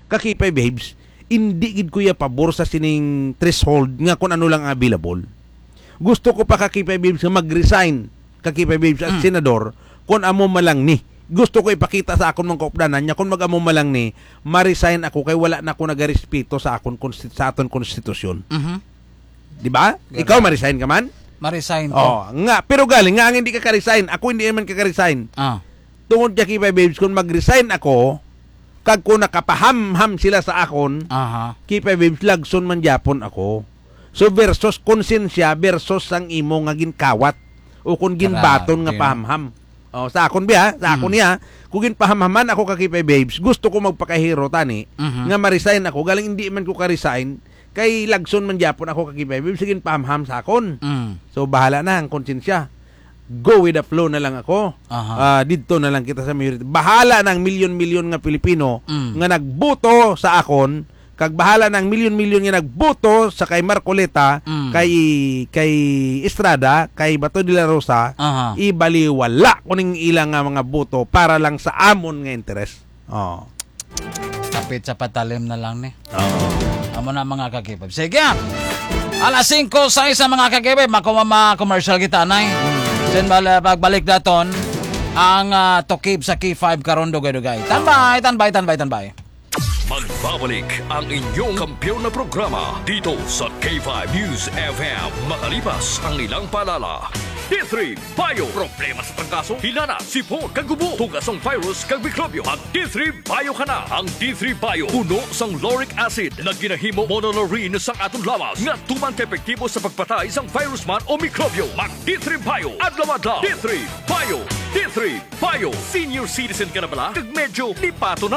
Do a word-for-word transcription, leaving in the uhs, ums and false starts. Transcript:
kakipay babes, hindi gid ko ya pabor sa sining threshold nga kung ano lang available. Gusto ko pa kakipay babes nga mag-resign kakipay babes as mm. senador kung amo malang ni. Gusto ko ipakita sa akon mga kaupdanan nya kung mag-amo malang ni, ma-resign ako kay wala na ako nagarespeto sa akon sa aton konstitusyon. Mhm. Di ba? Ikaw ma-resign ka man? Ma-resign ko. Oh, nga, pero galing nga ang hindi ka ka-resign. Ako hindi naman ka ka-resign. Ah. Tungod kakipay babes kung mag-resign ako, kag ko nakapaham-ham sila sa akon, Aha. kipay babes lagson man gyapon ako. So versus konsensya versus ang imo nga ginkawat o kung ginbaton nga pahamham. Oh, sa akon biya, sa akon niya, mm. kung ginpahamhaman ako kakipay babes, gusto ko magpakahiro tani, mm-hmm. nga ma-resign ako, galing hindi man ko ka-resign, kay lagson man gyapon ako kakipay babes, sige pahamham sa akon. Mm. So bahala na ang konsensya. Go with the flow na lang ako. Uh, dito na lang kita sa majority. Bahala ng milyon-milyon nga Pilipino mm. nga nagboto sa akon, kag bahala ng milyon-milyon nga nagboto sa kay Marcoleta, mm. kay kay Estrada, kay Bato de la Rosa, uh-huh. ibaliwala kuning ilang nga mga boto para lang sa amon nga interes. Oh. Kapit sa patalim na lang ni. Oh. Amo na mga kakipab. Sige. Alas singko sa isa mga kakipab, makumama commercial kita nay. Sen bala pagbalik daton ang uh, tokib sa K five karon dugay-dugay. Tanbay, tanbay, tanbay, tanbay. Magbabalik ang inyong kampiyon na programa dito sa K five News F M makalipas ang ilang paalala. D three Bio. Problema sa trangkaso, hinana, sipon, kagubo, tugasong virus, kag mikrobyo. Mag D three Bio ka na. Ang D three Bio, puno sang lauric acid na ginahimo monolaurin sang aton lawas nga tuman ka-epektibo sa pagpatay sang virus man o mikrobyo. Mag D three Bio. Adlaw-adlaw. D three Bio. D three Bio. Senior citizen ka na bala? Kag medyo lipato na.